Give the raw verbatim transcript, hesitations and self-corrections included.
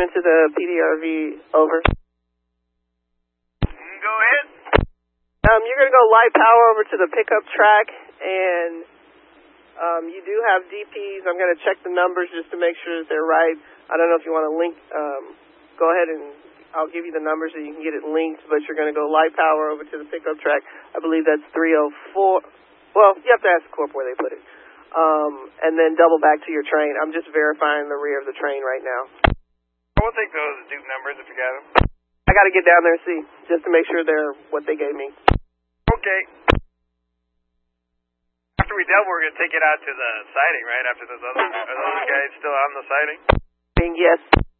attachment to the P D R V, over. Go ahead. Um, you're going to go light power over to the pickup track, and um, you do have D Ps. I'm going to check the numbers just to make sure that they're right. I don't know if you want to link, um, go ahead and I'll give you the numbers so you can get it linked, but you're going to go light power over to the pickup track. I believe that's three oh four. Well, you have to ask the corp where they put it. Um, and then double back to your train. I'm just verifying the rear of the train right now. We'll take those Duke numbers if you got them. I got to get down there and see, just to make sure they're what they gave me. Okay. After we double, we're going to take it out to the siding, right? After those other, are those guys still on the siding? Yes.